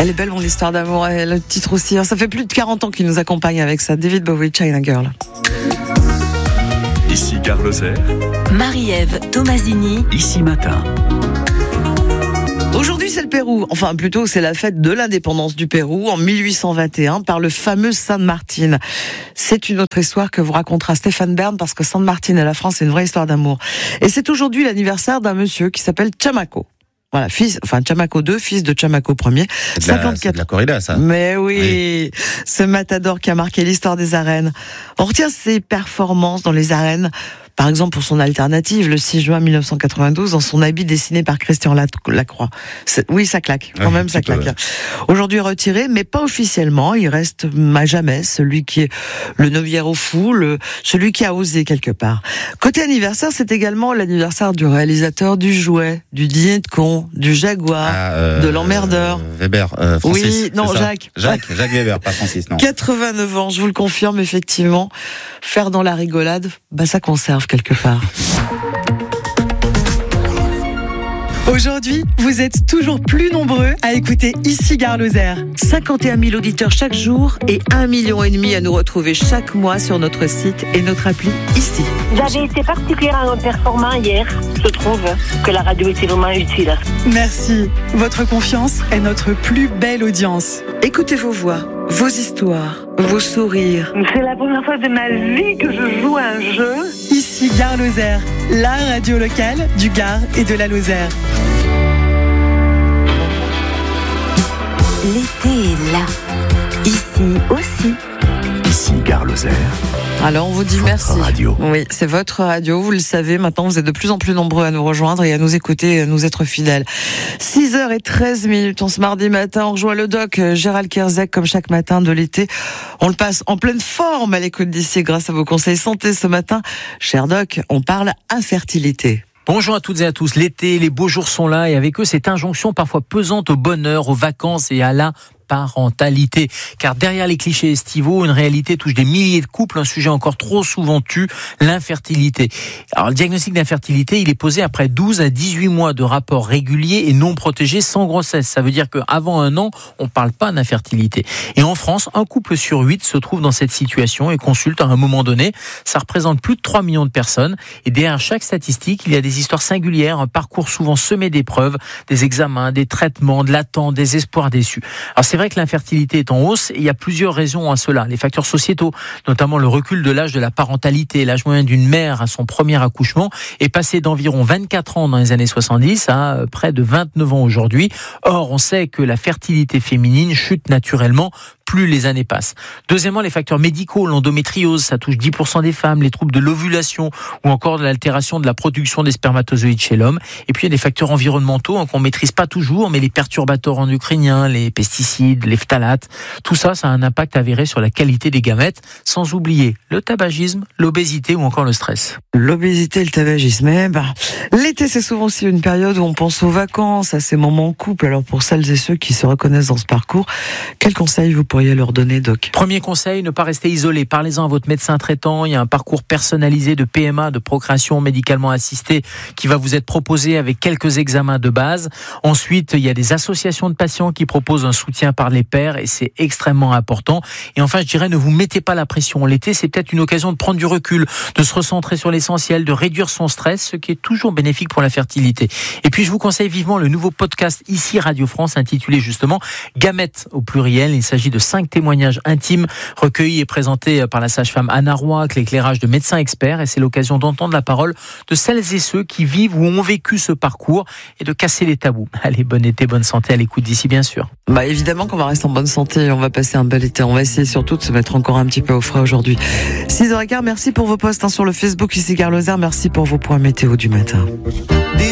Elle est belle mon histoire d'amour, et le titre aussi. Ça fait plus de 40 ans qu'il nous accompagne avec ça. David Bowie, China Girl. Ici Gare Lozère. Marie-Ève Tomasini. Ici Matin. Aujourd'hui, c'est le Pérou. Enfin, plutôt, c'est la fête de l'indépendance du Pérou en 1821 par le fameux San Martín. C'est une autre histoire que vous racontera Stéphane Bern parce que San Martín et la France, c'est une vraie histoire d'amour. Et c'est aujourd'hui l'anniversaire d'un monsieur qui s'appelle Chamaco. Voilà, Chamaco II, fils de Chamaco Ier. C'est de la corrida, ça. Mais oui, ce matador qui a marqué l'histoire des arènes. On retient ses performances dans les arènes. Par exemple, pour son alternative, le 6 juin 1992, dans son habit dessiné par Christian Lacroix. Oui, ça claque. Quand même, ça claque. Ouais. Aujourd'hui retiré, mais pas officiellement. Il reste à jamais celui qui est le Noviero fou, celui qui a osé quelque part. Côté anniversaire, c'est également l'anniversaire du réalisateur du Jouet, du Dîner de con, du Jaguar, de l'Emmerdeur. Weber, Francis. Oui, non, Jacques Weber, pas Francis, non. 89 ans, je vous le confirme, effectivement. Faire dans la rigolade, ça conserve quelque part. Aujourd'hui, vous êtes toujours plus nombreux à écouter Ici Gare Lozère. 51 000 auditeurs chaque jour et 1,5 million à nous retrouver chaque mois sur notre site et notre appli Ici. J'avais été particulièrement performant hier. Je trouve que la radio était vraiment utile. Merci. Votre confiance est notre plus belle audience. Écoutez vos voix, vos histoires, vos sourires. C'est la première fois de ma vie que je joue à un jeu. Ici Gare Lozère, la radio locale du Gard et de la Lozère. L'été est là. Ici aussi. Ici Gare Lozère. Alors on vous dit votre merci. Radio. Oui, c'est votre radio, vous le savez. Maintenant, vous êtes de plus en plus nombreux à nous rejoindre et à nous écouter, à nous être fidèles. 6h13, on ce mardi matin, on rejoint le doc Gérald Kierzek comme chaque matin de l'été. On le passe en pleine forme à l'écoute d'ici grâce à vos conseils santé ce matin. Cher doc, on parle infertilité. Bonjour à toutes et à tous. L'été, les beaux jours sont là et avec eux cette injonction parfois pesante au bonheur, aux vacances et à la parentalité. Car derrière les clichés estivaux, une réalité touche des milliers de couples, un sujet encore trop souvent tu, l'infertilité. Alors le diagnostic d'infertilité, il est posé après 12 à 18 mois de rapports réguliers et non protégés sans grossesse. Ça veut dire qu'avant 1 an, on ne parle pas d'infertilité. Et en France, un couple sur 8 se trouve dans cette situation et consulte à un moment donné. Ça représente plus de 3 millions de personnes. Et derrière chaque statistique, il y a des histoires singulières, un parcours souvent semé d'épreuves, des examens, des traitements, de l'attente, des espoirs déçus. Alors c'est vrai que l'infertilité est en hausse et il y a plusieurs raisons à cela. Les facteurs sociétaux, notamment le recul de l'âge de la parentalité. L'âge moyen d'une mère à son premier accouchement est passé d'environ 24 ans dans les années 70 à près de 29 ans aujourd'hui. Or, on sait que la fertilité féminine chute naturellement plus les années passent. Deuxièmement, les facteurs médicaux, l'endométriose, ça touche 10% des femmes, les troubles de l'ovulation ou encore de l'altération de la production des spermatozoïdes chez l'homme. Et puis il y a des facteurs environnementaux qu'on maîtrise pas toujours, mais les perturbateurs endocriniens, les pesticides, les phtalates, tout ça, ça a un impact avéré sur la qualité des gamètes, sans oublier le tabagisme, l'obésité ou encore le stress. L'obésité, le tabagisme, l'été c'est souvent aussi une période où on pense aux vacances, à ces moments en couple. Alors pour celles et ceux qui se reconnaissent dans ce parcours, quels conseils vous pourriez leur donner, doc? Premier conseil, ne pas rester isolé. Parlez-en à votre médecin traitant. Il y a un parcours personnalisé de PMA, de procréation médicalement assistée, qui va vous être proposé avec quelques examens de base. Ensuite, il y a des associations de patients qui proposent un soutien par les pairs et c'est extrêmement important. Et enfin, je dirais, ne vous mettez pas la pression. L'été, c'est peut-être une occasion de prendre du recul, de se recentrer sur l'essentiel, de réduire son stress, ce qui est toujours bénéfique pour la fertilité. Et puis, je vous conseille vivement le nouveau podcast Ici Radio France, intitulé justement Gamètes au pluriel. Il s'agit de 5 témoignages intimes recueillis et présentés par la sage-femme Anna Roy avec l'éclairage de médecins experts et c'est l'occasion d'entendre la parole de celles et ceux qui vivent ou ont vécu ce parcours et de casser les tabous. Allez, bon été, bonne santé à l'écoute d'ici bien sûr. Évidemment qu'on va rester en bonne santé, on va passer un bel été, on va essayer surtout de se mettre encore un petit peu au frais aujourd'hui. 6h15, merci pour vos posts sur le Facebook Ici Gare Lozère, merci pour vos points météo du matin.